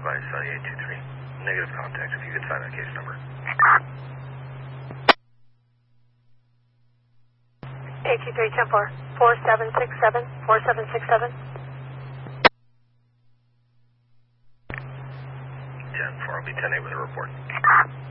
advise, 823. Negative contact, if you could sign that case number. 823-10-4, 4767, 4767. 10-4, I'll be 10-8 with a report.